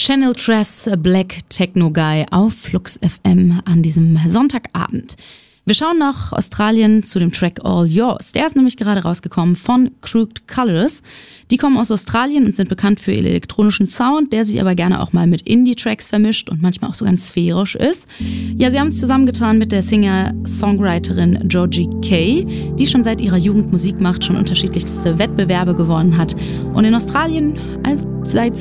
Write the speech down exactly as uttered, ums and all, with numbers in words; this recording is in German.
Channel Tress, Black Techno Guy auf Flux F M an diesem Sonntagabend. Wir schauen nach Australien zu dem Track All Yours. Der ist nämlich gerade rausgekommen von Crooked Colors. Die kommen aus Australien und sind bekannt für ihren elektronischen Sound, der sich aber gerne auch mal mit Indie-Tracks vermischt und manchmal auch so ganz sphärisch ist. Ja, sie haben es zusammengetan mit der Singer-Songwriterin Georgie Kay, die schon seit ihrer Jugend Musik macht, schon unterschiedlichste Wettbewerbe gewonnen hat und in Australien als seit